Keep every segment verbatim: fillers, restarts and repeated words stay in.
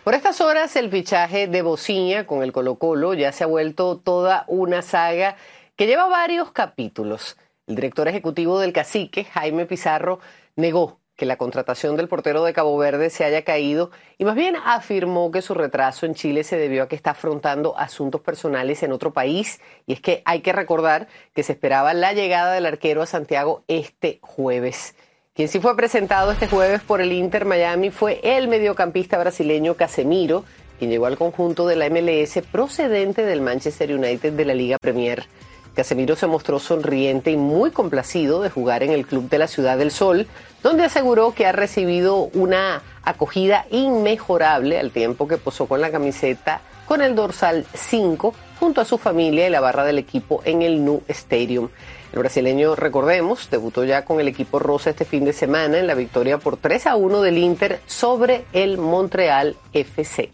Por estas horas, el fichaje de Bociña con el Colo-Colo ya se ha vuelto toda una saga que lleva varios capítulos. El director ejecutivo del Cacique, Jaime Pizarro, negó que la contratación del portero de Cabo Verde se haya caído y más bien afirmó que su retraso en Chile se debió a que está afrontando asuntos personales en otro país. Y es que hay que recordar que se esperaba la llegada del arquero a Santiago este jueves. Quien sí fue presentado este jueves por el Inter Miami fue el mediocampista brasileño Casemiro, quien llegó al conjunto de la M L S procedente del Manchester United de la Liga Premier. Casemiro se mostró sonriente y muy complacido de jugar en el club de la Ciudad del Sol, donde aseguró que ha recibido una acogida inmejorable al tiempo que posó con la camiseta con el dorsal cinco junto a su familia y la barra del equipo en el Nou Stadium. El brasileño, recordemos, debutó ya con el equipo rosa este fin de semana en la victoria por tres a uno del Inter sobre el Montreal F C.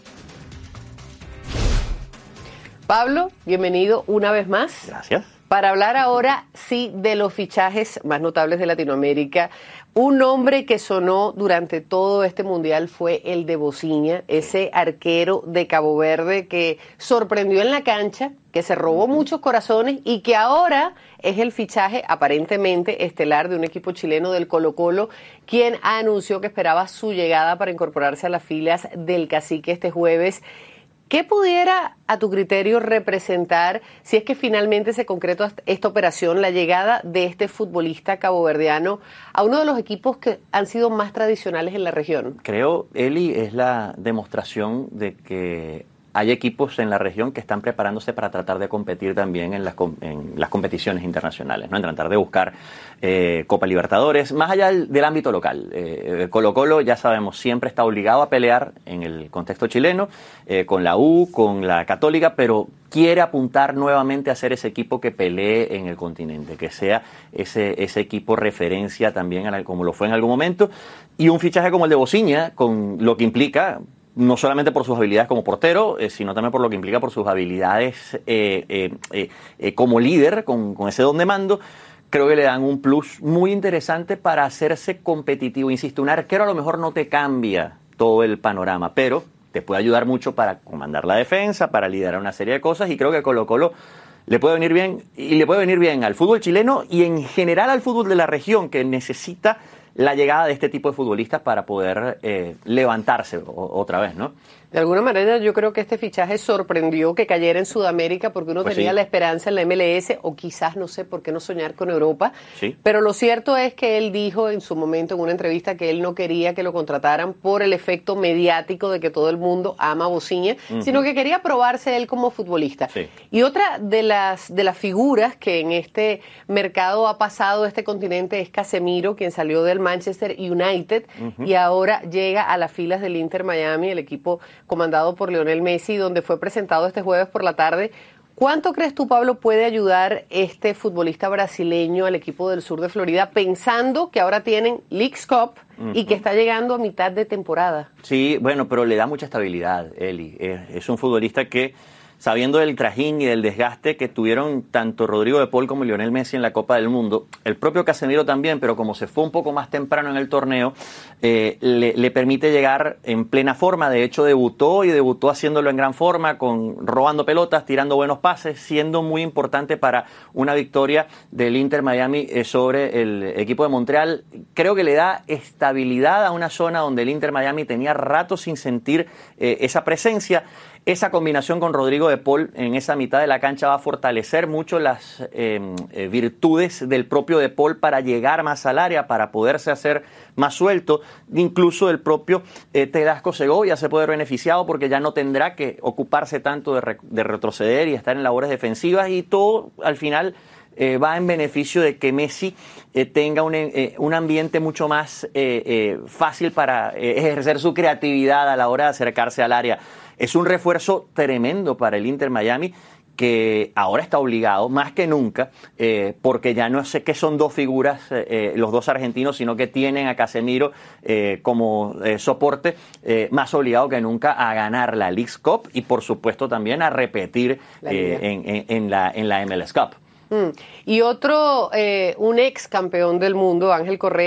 Pablo, bienvenido una vez más. Gracias. Para hablar ahora, sí, de los fichajes más notables de Latinoamérica. Un nombre que sonó durante todo este mundial fue el de Bociña, ese arquero de Cabo Verde que sorprendió en la cancha, que se robó muchos corazones y que ahora es el fichaje aparentemente estelar de un equipo chileno del Colo-Colo, quien anunció que esperaba su llegada para incorporarse a las filas del Cacique este jueves. ¿Qué pudiera, a tu criterio, representar, si es que finalmente se concretó esta operación, la llegada de este futbolista caboverdiano a uno de los equipos que han sido más tradicionales en la región? Creo, Eli, es la demostración de que hay equipos en la región que están preparándose para tratar de competir también en las, en las competiciones internacionales, ¿no? En tratar de buscar eh, Copa Libertadores, más allá del, del ámbito local. Eh, Colo-Colo, ya sabemos, siempre está obligado a pelear en el contexto chileno, eh, con la U, con la Católica, pero quiere apuntar nuevamente a ser ese equipo que pelee en el continente, que sea ese, ese equipo referencia también, como lo fue en algún momento, y un fichaje como el de Bociña, con lo que implica, no solamente por sus habilidades como portero, eh, sino también por lo que implica por sus habilidades eh, eh, eh, eh, como líder, con, con ese don de mando. Creo que le dan un plus muy interesante para hacerse competitivo. Insisto, un arquero a lo mejor no te cambia todo el panorama, pero te puede ayudar mucho para comandar la defensa, para liderar una serie de cosas, y creo que Colo-Colo le puede venir bien, y le puede venir bien al fútbol chileno y en general al fútbol de la región, que necesita la llegada de este tipo de futbolistas para poder eh, levantarse o, otra vez, ¿no? De alguna manera yo creo que este fichaje sorprendió que cayera en Sudamérica porque uno pues tenía sí. la esperanza en la M L S o quizás, no sé, por qué no soñar con Europa. Sí. Pero lo cierto es que él dijo en su momento en una entrevista que él no quería que lo contrataran por el efecto mediático de que todo el mundo ama a Bociña, uh-huh. sino que quería probarse él como futbolista. Sí. Y otra de las, de las figuras que en este mercado ha pasado este continente es Casemiro, quien salió del Manchester United uh-huh. y ahora llega a las filas del Inter Miami, el equipo comandado por Lionel Messi, donde fue presentado este jueves por la tarde. ¿Cuánto crees tú, Pablo, puede ayudar este futbolista brasileño al equipo del sur de Florida, pensando que ahora tienen Leagues Cup uh-huh. y que está llegando a mitad de temporada? Sí, bueno, pero le da mucha estabilidad, Eli. Es, es un futbolista que, sabiendo del trajín y del desgaste que tuvieron tanto Rodrigo de Paul como Lionel Messi en la Copa del Mundo, el propio Casemiro también, pero como se fue un poco más temprano en el torneo, eh, le, le permite llegar en plena forma. De hecho, debutó y debutó haciéndolo en gran forma, con robando pelotas, tirando buenos pases, siendo muy importante para una victoria del Inter Miami eh, sobre el equipo de Montreal. Creo que le da estabilidad a una zona donde el Inter Miami tenía rato sin sentir eh, esa presencia. Esa combinación con Rodrigo de Paul en esa mitad de la cancha va a fortalecer mucho las eh, eh, virtudes del propio de Paul para llegar más al área, para poderse hacer más suelto. Incluso el propio eh, Tedasco Segovia se puede ver beneficiado porque ya no tendrá que ocuparse tanto de, re- de retroceder y estar en labores defensivas, y todo al final eh, va en beneficio de que Messi eh, tenga un, eh, un ambiente mucho más eh, eh, fácil para eh, ejercer su creatividad a la hora de acercarse al área. Es un refuerzo tremendo para el Inter Miami, que ahora está obligado, más que nunca, eh, porque ya no sé qué son dos figuras, eh, los dos argentinos, sino que tienen a Casemiro eh, como eh, soporte, eh, más obligado que nunca a ganar la Leagues Cup y, por supuesto, también a repetir eh, en, en, en, la, en la M L S Cup. Mm. Y otro, eh, un ex campeón del mundo, Ángel Correa,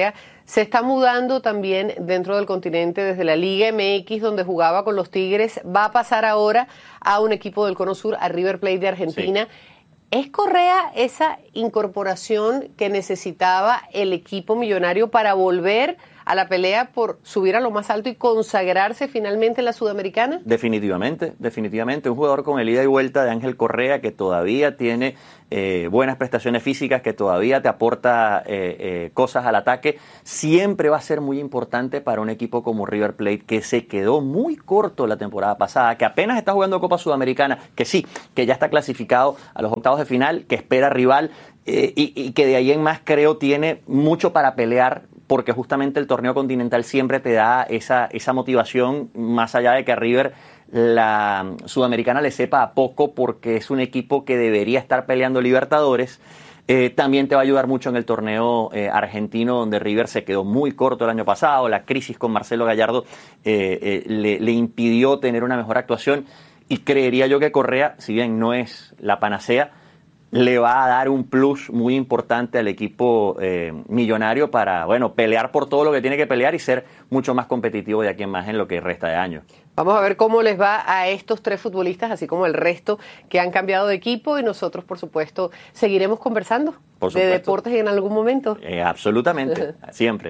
se está mudando también dentro del continente desde la Liga M X, donde jugaba con los Tigres, va a pasar ahora a un equipo del Cono Sur, a River Plate de Argentina. Sí. ¿Es Correa esa incorporación que necesitaba el equipo millonario para volver a la pelea por subir a lo más alto y consagrarse finalmente en la Sudamericana? Definitivamente, definitivamente. Un jugador con el ida y vuelta de Ángel Correa que todavía tiene eh, buenas prestaciones físicas, que todavía te aporta eh, eh, cosas al ataque, siempre va a ser muy importante para un equipo como River Plate, que se quedó muy corto la temporada pasada, que apenas está jugando Copa Sudamericana, que sí, que ya está clasificado a los octavos de final, que espera rival eh, y, y que de ahí en más creo tiene mucho para pelear, porque justamente el torneo continental siempre te da esa, esa motivación, más allá de que a River la Sudamericana le sepa a poco, porque es un equipo que debería estar peleando Libertadores. Eh, también te va a ayudar mucho en el torneo eh, argentino, donde River se quedó muy corto el año pasado. La crisis con Marcelo Gallardo eh, eh, le, le impidió tener una mejor actuación, y creería yo que Correa, si bien no es la panacea, le va a dar un plus muy importante al equipo eh, millonario para, bueno, pelear por todo lo que tiene que pelear y ser mucho más competitivo de aquí en más en lo que resta de año. Vamos a ver cómo les va a estos tres futbolistas, así como el resto que han cambiado de equipo, y nosotros, por supuesto, seguiremos conversando por de deportes en algún momento. Eh, absolutamente, siempre.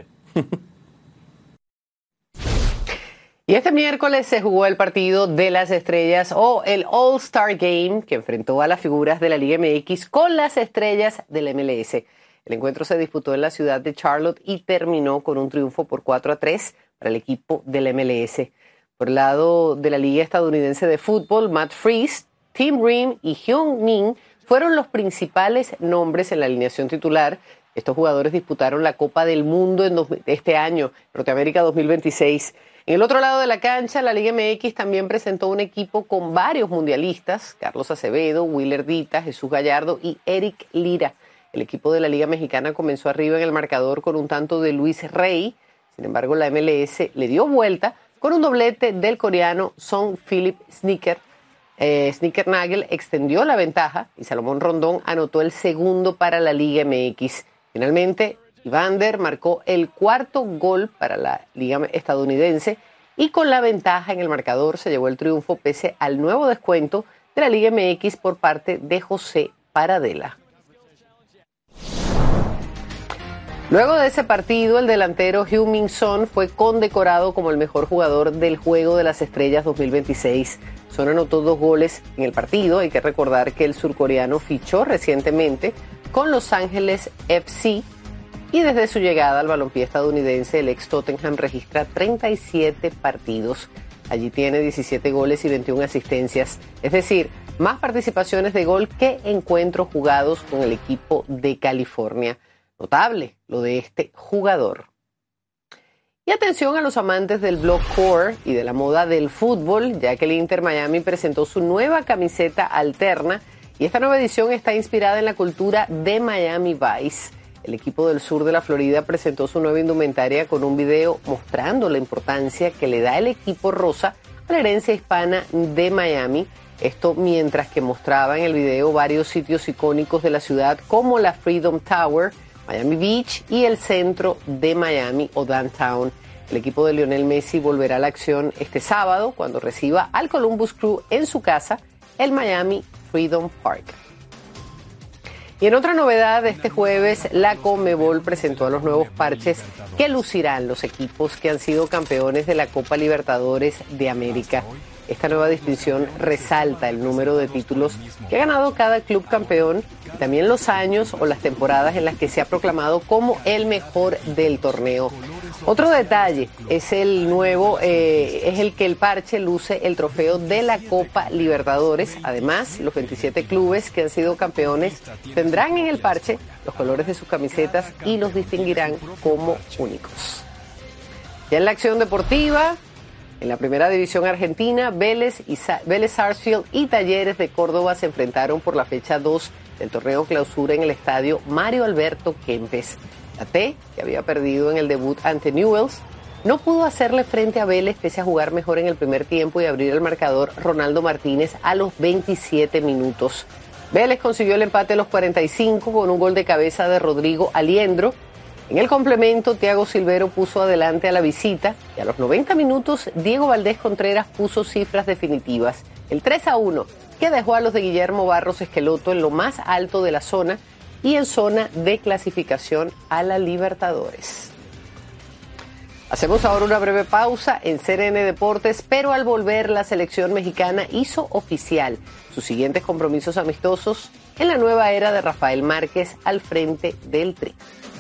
Y este miércoles se jugó el partido de las estrellas, o el All-Star Game, que enfrentó a las figuras de la Liga M X con las estrellas del M L S. El encuentro se disputó en la ciudad de Charlotte y terminó con un triunfo por cuatro a tres para el equipo del M L S. Por el lado de la Liga Estadounidense de Fútbol, Matt Freese, Tim Ream y Hyun Min fueron los principales nombres en la alineación titular. Estos jugadores disputaron la Copa del Mundo en dos, este año, Norteamérica dos mil veintiséis. En el otro lado de la cancha, la Liga M X también presentó un equipo con varios mundialistas: Carlos Acevedo, Willer Dita, Jesús Gallardo y Eric Lira. El equipo de la Liga Mexicana comenzó arriba en el marcador con un tanto de Luis Rey. Sin embargo, la M L S le dio vuelta con un doblete del coreano Song Philip Snicker. Eh, Snicker Nagel extendió la ventaja y Salomón Rondón anotó el segundo para la Liga M X. Finalmente, Evander marcó el cuarto gol para la Liga estadounidense, y con la ventaja en el marcador se llevó el triunfo pese al nuevo descuento de la Liga M X por parte de José Paradela. Luego de ese partido, el delantero Heung-min Son fue condecorado como el mejor jugador del Juego de las Estrellas dos mil veintiséis. Son anotó dos goles en el partido. Hay que recordar que el surcoreano fichó recientemente con Los Ángeles F C, y desde su llegada al balompié estadounidense, el ex Tottenham registra treinta y siete partidos. Allí tiene diecisiete goles y veintiuna asistencias, es decir, más participaciones de gol que encuentros jugados con el equipo de California. Notable lo de este jugador. Y atención a los amantes del blockcore y de la moda del fútbol, ya que el Inter Miami presentó su nueva camiseta alterna, y esta nueva edición está inspirada en la cultura de Miami Vice. El equipo del sur de la Florida presentó su nueva indumentaria con un video mostrando la importancia que le da el equipo rosa a la herencia hispana de Miami. Esto mientras que mostraba en el video varios sitios icónicos de la ciudad, como la Freedom Tower, Miami Beach y el centro de Miami o Downtown. El equipo de Lionel Messi volverá a la acción este sábado cuando reciba al Columbus Crew en su casa, el Miami Freedom Park. Y en otra novedad, este jueves la Conmebol presentó los nuevos parches que lucirán los equipos que han sido campeones de la Copa Libertadores de América. Esta nueva distinción resalta el número de títulos que ha ganado cada club campeón, y también los años o las temporadas en las que se ha proclamado como el mejor del torneo. Otro detalle es el nuevo, eh, es el que el parche luce el trofeo de la Copa Libertadores. Además, los veintisiete clubes que han sido campeones tendrán en el parche los colores de sus camisetas y los distinguirán como únicos. Ya en la acción deportiva, en la primera división argentina, Vélez, y Sa- Vélez Sarsfield y Talleres de Córdoba se enfrentaron por la fecha dos del torneo clausura en el estadio Mario Alberto Kempes. La T, que había perdido en el debut ante Newell's, no pudo hacerle frente a Vélez pese a jugar mejor en el primer tiempo y abrir el marcador Ronaldo Martínez a los veintisiete minutos. Vélez consiguió el empate a los cuarenta y cinco con un gol de cabeza de Rodrigo Aliendro. En el complemento, Thiago Silvero puso adelante a la visita y a los noventa minutos, Diego Valdés Contreras puso cifras definitivas. El tres a uno, que dejó a los de Guillermo Barros Esqueloto en lo más alto de la zona y en zona de clasificación a la Libertadores. Hacemos ahora una breve pausa en C N N Deportes, pero al volver la selección mexicana hizo oficial sus siguientes compromisos amistosos en la nueva era de Rafael Márquez al frente del Tri.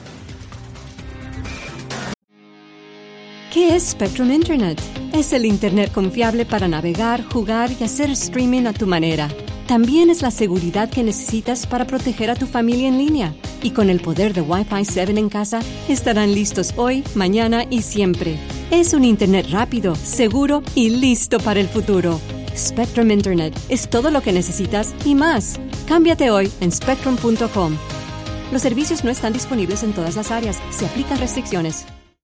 ¿Qué es Spectrum Internet? Es el Internet confiable para navegar, jugar y hacer streaming a tu manera. También es la seguridad que necesitas para proteger a tu familia en línea. Y con el poder de Wi-Fi siete en casa, estarán listos hoy, mañana y siempre. Es un Internet rápido, seguro y listo para el futuro. Spectrum Internet es todo lo que necesitas y más. Cámbiate hoy en spectrum punto com. Los servicios no están disponibles en todas las áreas. Se aplican restricciones.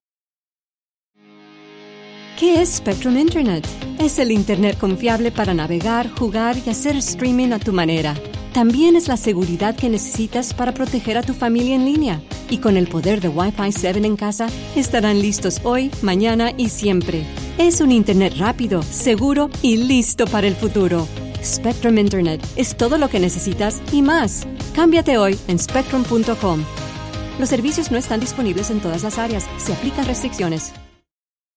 ¿Qué es Spectrum Internet? Es el Internet confiable para navegar, jugar y hacer streaming a tu manera. También es la seguridad que necesitas para proteger a tu familia en línea. Y con el poder de Wi-Fi siete en casa, estarán listos hoy, mañana y siempre. Es un Internet rápido, seguro y listo para el futuro. Spectrum Internet es todo lo que necesitas y más. Cámbiate hoy en spectrum punto com. Los servicios no están disponibles en todas las áreas. Se aplican restricciones.